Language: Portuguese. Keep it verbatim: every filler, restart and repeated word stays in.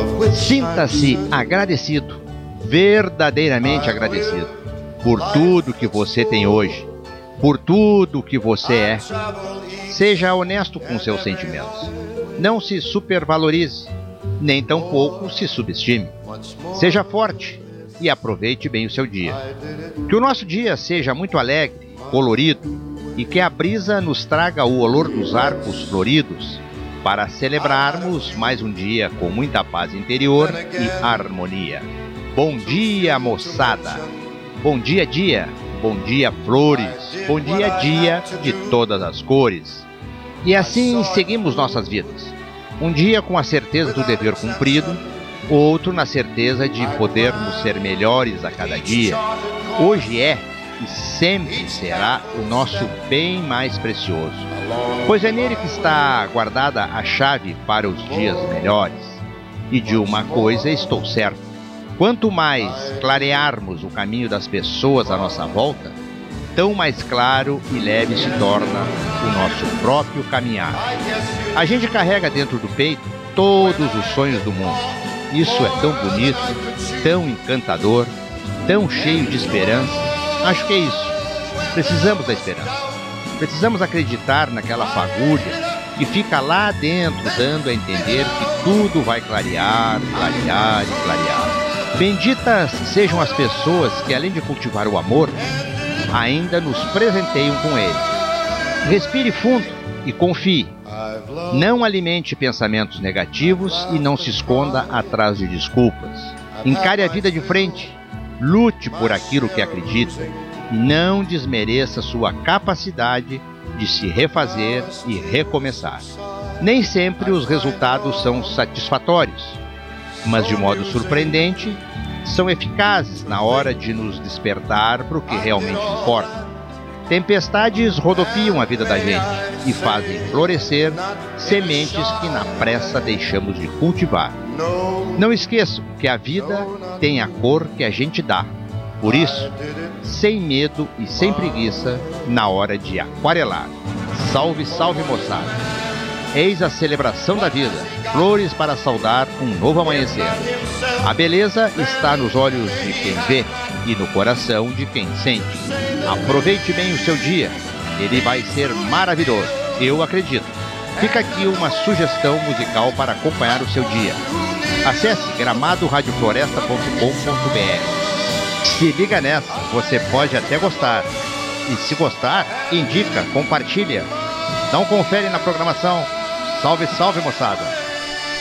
Sinta-se agradecido, verdadeiramente agradecido, por tudo que você tem hoje, por tudo que você é. Seja honesto com seus sentimentos. Não se supervalorize, nem tampouco se subestime. Seja forte e aproveite bem o seu dia. Que o nosso dia seja muito alegre, colorido, e que a brisa nos traga o olor dos arcos floridos, para celebrarmos mais um dia com muita paz interior e harmonia. Bom dia, moçada! Bom dia, dia! Bom dia, flores! Bom dia, dia de todas as cores! E assim seguimos nossas vidas. Um dia com a certeza do dever cumprido, outro na certeza de podermos ser melhores a cada dia. Hoje é e sempre será o nosso bem mais precioso, pois é nele que está guardada a chave para os dias melhores. E de uma coisa estou certo: quanto mais clarearmos o caminho das pessoas à nossa volta, tão mais claro e leve se torna o nosso próprio caminhar. A gente carrega dentro do peito todos os sonhos do mundo. Isso é tão bonito, tão encantador, tão cheio de esperança. Acho que é isso. Precisamos da esperança. Precisamos acreditar naquela fagulha que fica lá dentro, dando a entender que tudo vai clarear, clarear e clarear. Benditas sejam as pessoas que, além de cultivar o amor, ainda nos presenteiam com ele. Respire fundo e confie. Não alimente pensamentos negativos e não se esconda atrás de desculpas. Encare a vida de frente. Lute por aquilo que acredita. Não desmereça sua capacidade de se refazer e recomeçar. Nem sempre os resultados são satisfatórios, mas de modo surpreendente, são eficazes na hora de nos despertar para o que realmente importa. Tempestades rodopiam a vida da gente e fazem florescer sementes que na pressa deixamos de cultivar. Não esqueçam que a vida tem a cor que a gente dá. Por isso, sem medo e sem preguiça, na hora de aquarelar. Salve, salve, moçada! Eis a celebração da vida, flores para saudar um novo amanhecer. A beleza está nos olhos de quem vê e no coração de quem sente. Aproveite bem o seu dia, ele vai ser maravilhoso, eu acredito. Fica aqui uma sugestão musical para acompanhar o seu dia. Acesse gramado rádio floresta ponto com ponto br. Se liga nessa, você pode até gostar. E se gostar, indica, compartilha. Dá um confere na programação. Salve, salve, moçada!